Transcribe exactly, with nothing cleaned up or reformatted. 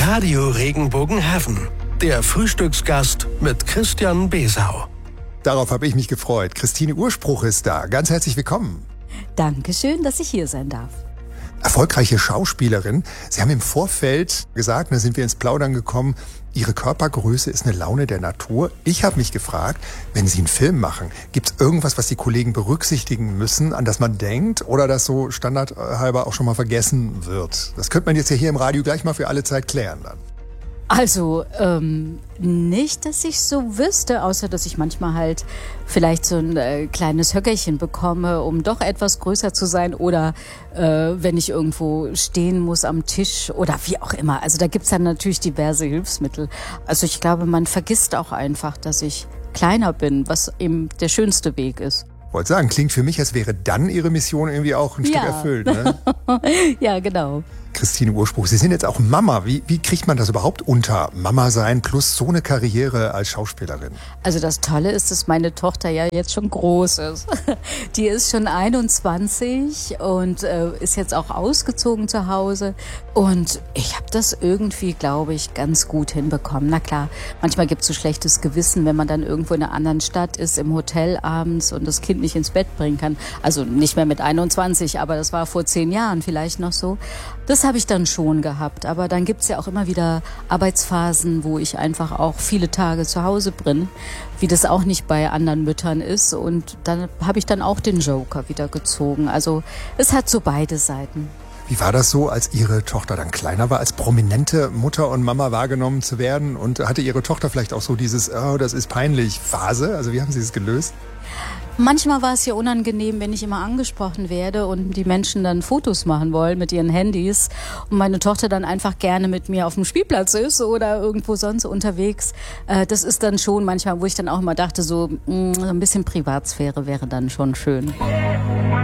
Radio Regenbogen-Heaven, der Frühstücksgast mit Christian Besau. Darauf habe ich mich gefreut. Christine Urspruch ist da. Ganz herzlich willkommen. Dankeschön, dass ich hier sein darf. Erfolgreiche Schauspielerin. Sie haben im Vorfeld gesagt, da sind wir ins Plaudern gekommen, Ihre Körpergröße ist eine Laune der Natur. Ich habe mich gefragt, wenn Sie einen Film machen, gibt es irgendwas, was die Kollegen berücksichtigen müssen, an das man denkt oder das so standardhalber auch schon mal vergessen wird? Das könnte man jetzt ja hier im Radio gleich mal für alle Zeit klären dann. Also, ähm, nicht, dass ich so wüsste, außer dass ich manchmal halt vielleicht so ein äh, kleines Höckerchen bekomme, um doch etwas größer zu sein oder äh, wenn ich irgendwo stehen muss am Tisch oder wie auch immer. Also da gibt's dann natürlich diverse Hilfsmittel. Also ich glaube, man vergisst auch einfach, dass ich kleiner bin, was eben der schönste Weg ist. Ich wollte sagen, klingt für mich, als wäre dann Ihre Mission irgendwie auch ein ja. Stück erfüllt. Ne? Ja, genau. Christine Urspruch, Sie sind jetzt auch Mama. Wie, wie kriegt man das überhaupt unter? Mama sein plus so eine Karriere als Schauspielerin. Also das Tolle ist, dass meine Tochter ja jetzt schon groß ist. Die ist schon einundzwanzig und äh, ist jetzt auch ausgezogen zu Hause. Und ich habe das irgendwie, glaube ich, ganz gut hinbekommen. Na klar, manchmal gibt es so schlechtes Gewissen, wenn man dann irgendwo in einer anderen Stadt ist, im Hotel abends und das Kind nicht ins Bett bringen kann. Also nicht mehr mit einundzwanzig, aber das war vor zehn Jahren vielleicht noch so. Das habe ich dann schon gehabt, aber dann gibt's ja auch immer wieder Arbeitsphasen, wo ich einfach auch viele Tage zu Hause bin, wie das auch nicht bei anderen Müttern ist und dann habe ich dann auch den Joker wieder gezogen. Also es hat so beide Seiten. Wie war das so, als Ihre Tochter dann kleiner war, als prominente Mutter und Mama wahrgenommen zu werden und hatte Ihre Tochter vielleicht auch so dieses, oh, das ist peinlich Phase? Also wie haben Sie es gelöst? Manchmal war es ja unangenehm, wenn ich immer angesprochen werde und die Menschen dann Fotos machen wollen mit ihren Handys und meine Tochter dann einfach gerne mit mir auf dem Spielplatz ist oder irgendwo sonst unterwegs. Das ist dann schon manchmal, wo ich dann auch immer dachte, so ein bisschen Privatsphäre wäre dann schon schön.